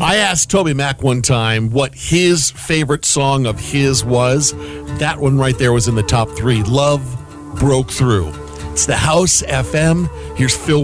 I asked Toby Mac one time what his favorite song of his was. That one right there was in the top 3. Love Broke Through. It's the House FM. Here's Phil